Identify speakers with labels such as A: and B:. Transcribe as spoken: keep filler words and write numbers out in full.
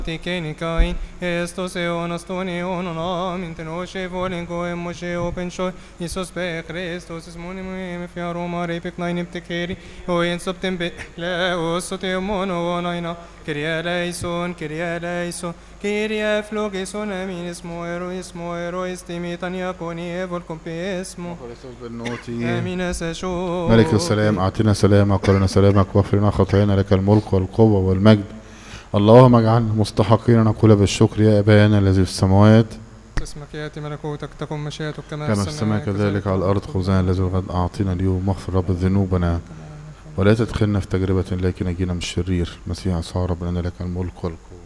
A: Tikenikai, Estos eonos toni onono, mintenoshe volingo emoshe opensho, Isos pe Christos is monimum fiaroma repik nine tekeri, o in september, leos sote mono onaina, Kyrie eleison, Kyrie eleison, Kyrie flogison eminis moero is moero istimitania coni evol compesmo. Amines esho.
B: ملك السلام أعطنا سلامك وقرنا سلامك واغفر لنا خطايانا لك الملك والقوة والمجد اللهم اجعلنا مستحقين نقول بالشكر يا أبانا الذي في السماوات
A: اسمك يأتي ملكوتك تكن مشيئتك كما
B: كما في السماء كذلك على الأرض خبزنا الذي الغد أعطينا اليوم واغفر رب ذنوبنا ولا تدخلنا في تجربة لكن نجينا من الشرير مسيح صار ربنا لك الملك والقوة